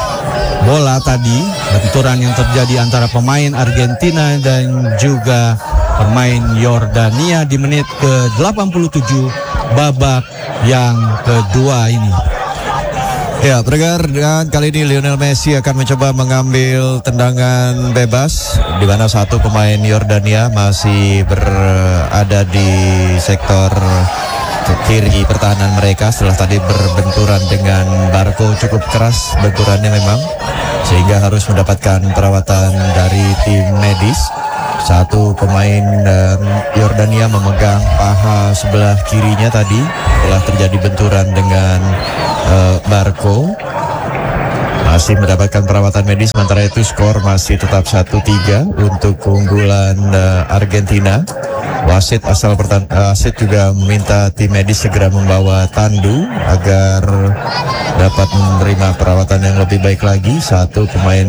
bola tadi, benturan yang terjadi antara pemain Argentina dan juga pemain Yordania di menit ke delapan puluh tujuh babak yang kedua ini. Ya, pendengar, dan kali ini Lionel Messi akan mencoba mengambil tendangan bebas di mana satu pemain Yordania masih berada di sektor kiri pertahanan mereka setelah tadi berbenturan dengan Barco. Cukup keras benturannya memang, sehingga harus mendapatkan perawatan dari tim medis. Satu pemain um, Yordania memegang paha sebelah kirinya tadi setelah terjadi benturan dengan uh, Barco. Masih mendapatkan perawatan medis, sementara itu skor masih tetap satu tiga untuk keunggulan uh, Argentina. Wasit asal pertan wasit juga meminta tim medis segera membawa tandu agar dapat menerima perawatan yang lebih baik lagi. Satu pemain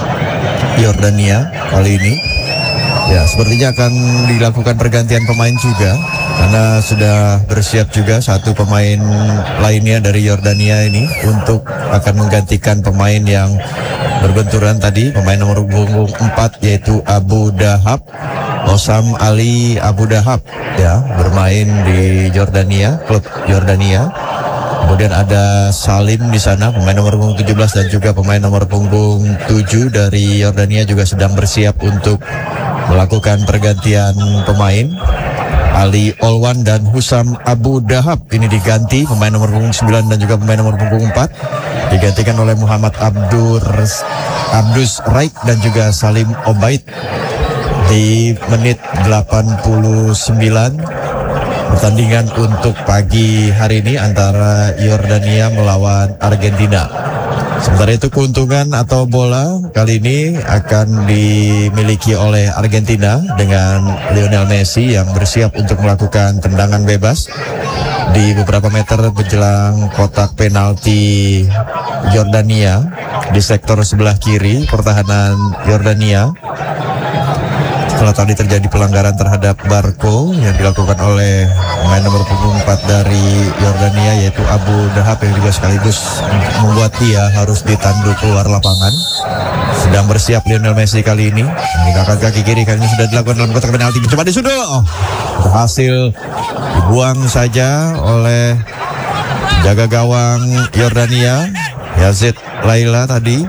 Yordania kali ini, ya, sepertinya akan dilakukan pergantian pemain juga karena sudah bersiap juga satu pemain lainnya dari Yordania ini untuk akan menggantikan pemain yang berbenturan tadi, pemain nomor punggung empat yaitu Abu Dahab, Osam Ali Abu Dahab, ya, bermain di Yordania, klub Yordania. Kemudian ada Salim di sana, pemain nomor punggung tujuh belas, dan juga pemain nomor punggung tujuh dari Yordania juga sedang bersiap untuk melakukan pergantian pemain. Ali Olwan dan Husam Abu Dahab ini diganti, pemain nomor punggung sembilan dan juga pemain nomor punggung empat digantikan oleh Muhammad Abdur Abdus Raik dan juga Salim Obaid di menit delapan puluh sembilan. Pertandingan untuk pagi hari ini antara Yordania melawan Argentina. Sementara itu keuntungan atau bola kali ini akan dimiliki oleh Argentina dengan Lionel Messi yang bersiap untuk melakukan tendangan bebas di beberapa meter menjelang kotak penalti Yordania di sektor sebelah kiri pertahanan Yordania. Setelah tadi terjadi pelanggaran terhadap Barco yang dilakukan oleh pemain nomor punggung empat dari Yordania yaitu Abu Dahab yang juga sekaligus membuat dia harus ditanduk keluar lapangan. Sedang bersiap Lionel Messi kali ini menggunakan kaki kiri, kali ini sudah dilakukan dalam kotak penalti, mencoba disudul, oh, berhasil dibuang saja oleh jaga gawang Yordania Yazid Laila tadi.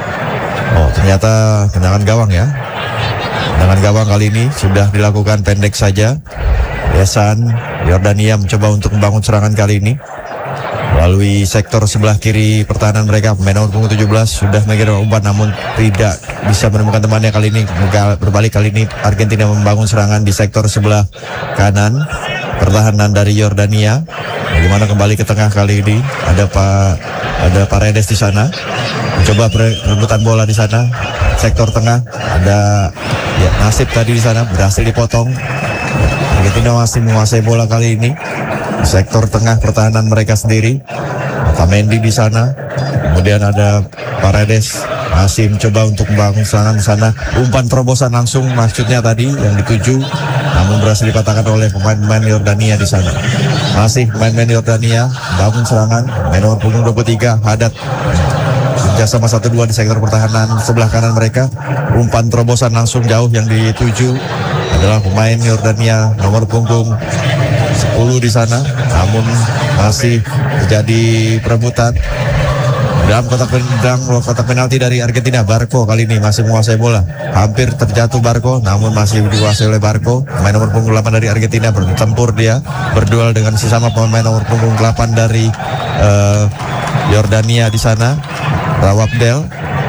Oh, ternyata tendangan gawang ya. Dengan gawang kali ini sudah dilakukan pendek saja. Yasan Yordania mencoba untuk membangun serangan kali ini melalui sektor sebelah kiri pertahanan mereka. Pemain nomor punggung tujuh belas sudah mengirim umpan namun tidak bisa menemukan temannya kali ini. Berbalik kali ini Argentina membangun serangan di sektor sebelah kanan pertahanan dari Yordania. Bagaimana kembali ke tengah kali ini? Ada Pak ada Paredes di sana. Mencoba perebutan bola di sana. Sektor tengah ada ya, Nasib tadi di sana berhasil dipotong. Argentina masih menguasai bola kali ini. Sektor tengah pertahanan mereka sendiri. Otamendi di sana. Kemudian ada Paredes masih mencoba untuk membangun serangan di sana. Umpan terobosan langsung maksudnya tadi yang dituju, namun berhasil dipatahkan oleh pemain-pemain Yordania di sana. Masih pemain-pemain Yordania bangun serangan. Pemain nomor punggung dua puluh tiga Haddad kerjasama satu dua di sektor pertahanan sebelah kanan mereka. Umpan terobosan langsung jauh yang dituju adalah pemain Yordania nomor punggung sepuluh di sana. Namun masih terjadi perebutan dalam kotak, dalam kotak penalti dari Argentina. Barco kali ini masih menguasai bola. Hampir terjatuh Barco namun masih dikuasai oleh Barco. Pemain nomor punggung delapan dari Argentina bertempur dia, berduel dengan sesama pemain nomor punggung delapan dari uh, Yordania di sana. Rawabdel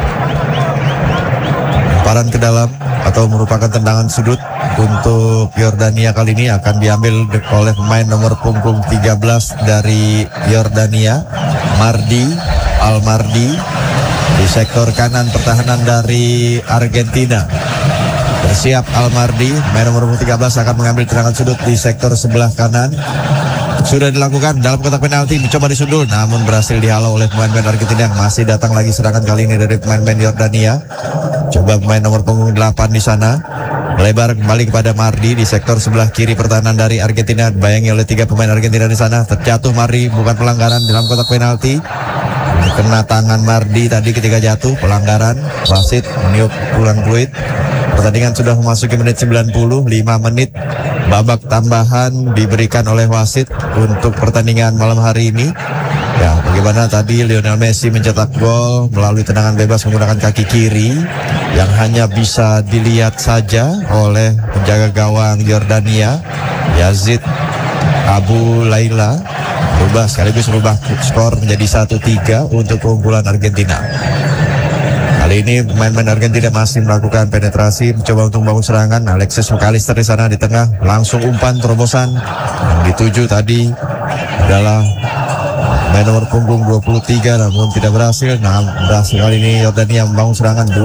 lemparan ke dalam atau merupakan tendangan sudut untuk Yordania kali ini akan diambil oleh pemain nomor punggung tiga belas dari Yordania, Mardi Al-Mardi di sektor kanan pertahanan dari Argentina. Bersiap Al-Mardi, pemain nomor punggung tiga belas akan mengambil tendangan sudut di sektor sebelah kanan. Sudah dilakukan dalam kotak penalti, mencoba disundul namun berhasil dihalau oleh pemain-pemain Argentina yang masih datang lagi serangan kali ini dari pemain-pemain Yordania. Coba pemain nomor punggung delapan di sana melebar kembali kepada Mardi di sektor sebelah kiri pertahanan dari Argentina. Bayangi oleh tiga pemain Argentina di sana. Terjatuh Mardi, bukan pelanggaran dalam kotak penalti. Kena tangan Mardi tadi ketika jatuh, pelanggaran. Wasit meniup ulang fluid. Pertandingan sudah memasuki menit sembilan puluh, lima menit babak tambahan diberikan oleh wasit untuk pertandingan malam hari ini. Ya, bagaimana tadi Lionel Messi mencetak gol melalui tendangan bebas menggunakan kaki kiri yang hanya bisa dilihat saja oleh penjaga gawang Yordania, Yazid Abu Laila. Berubah sekaligus merubah skor menjadi satu tiga untuk keunggulan Argentina. Kali ini pemain-pemain Argentina masih melakukan penetrasi, mencoba untuk membangun serangan. Alexis McAllister di sana di tengah, langsung umpan terobosan yang dituju tadi adalah pemain nomor punggung dua puluh tiga namun tidak berhasil. Nah, berhasil kali ini Yordania membangun serangan.